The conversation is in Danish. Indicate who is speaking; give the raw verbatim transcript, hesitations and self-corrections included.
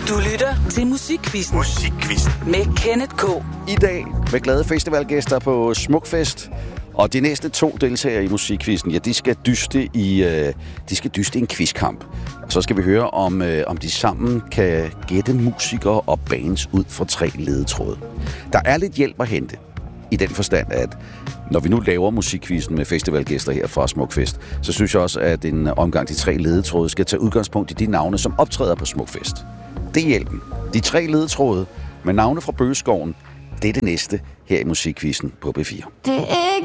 Speaker 1: Du lytter til Musikquizzen.
Speaker 2: Musikquizzen.
Speaker 1: Med Kenneth K.
Speaker 3: I dag med glade festivalgæster på Smukfest. Og de næste to deltagere i Musikquizzen, ja, de skal dyste i, øh, de skal dyste i en quizkamp. Så skal vi høre, om, øh, om de sammen kan gætte musikere og bands ud fra tre ledetråde. Der er lidt hjælp at hente. I den forstand, at når vi nu laver Musikquizzen med festivalgæster her fra Smukfest, så synes jeg også, at en omgang de tre ledetråde skal tage udgangspunkt i de navne, som optræder på Smukfest. Det er hjælpen. De tre ledetråde med navne fra Bøgeskoven, det er det næste her i Musikquizzen på B fire.
Speaker 4: Det er